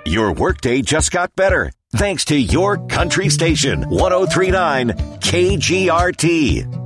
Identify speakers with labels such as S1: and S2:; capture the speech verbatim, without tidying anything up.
S1: Your workday just got better thanks to your country station, one oh three point nine K G R T.